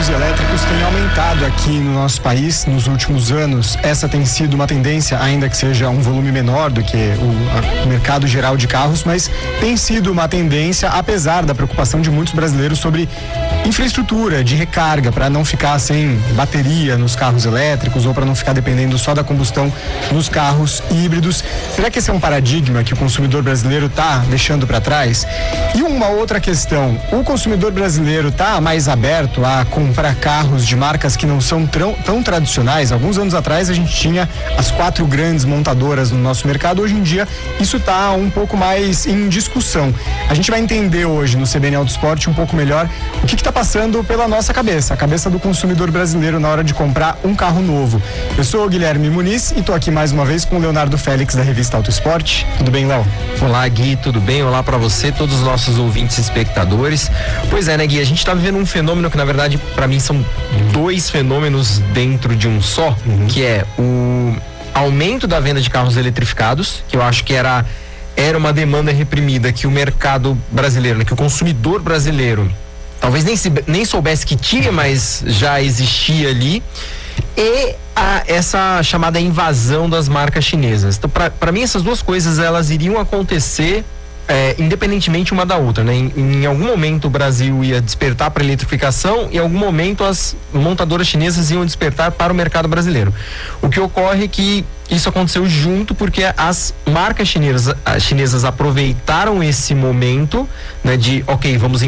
elétricos têm aumentado aqui no nosso país nos últimos anos. Essa tem sido uma tendência, ainda que seja um volume menor do que o mercado geral de carros, mas tem sido uma tendência, apesar da preocupação de muitos brasileiros sobre infraestrutura de recarga, para não ficar sem bateria nos carros elétricos ou para não ficar dependendo só da combustão nos carros híbridos. Será que esse é um paradigma que o consumidor brasileiro está deixando para trás? E uma outra questão, o consumidor brasileiro está mais aberto a comprar carros de marcas que não são tão tradicionais? Alguns anos atrás a gente tinha as 4 grandes montadoras no nosso mercado, hoje em dia isso está um pouco mais em discussão. A gente vai entender hoje no CBN Auto Esporte um pouco melhor o que está passando pela nossa cabeça, a cabeça do consumidor brasileiro na hora de comprar um carro novo. Eu sou o Guilherme Muniz e estou aqui mais uma vez com o Leonardo Félix da revista Auto Esporte. Tudo bem, Léo? Olá, Gui, tudo bem? Olá para você, todos os nossos ouvintes e espectadores. Pois é, né, Gui, a gente está vivendo um fenômeno que na verdade para mim são 2 fenômenos dentro de um só, que é o aumento da venda de carros eletrificados, que eu acho que era uma demanda reprimida que o mercado brasileiro, né, que o consumidor brasileiro talvez nem soubesse que tinha, mas já existia ali, e essa chamada invasão das marcas chinesas. Então, para mim, essas 2 coisas elas iriam acontecer independentemente uma da outra, né? Em algum momento o Brasil ia despertar para a eletrificação e em algum momento as montadoras chinesas iam despertar para o mercado brasileiro. O que ocorre é que isso aconteceu junto porque as marcas chinesas aproveitaram esse momento, né, de vamos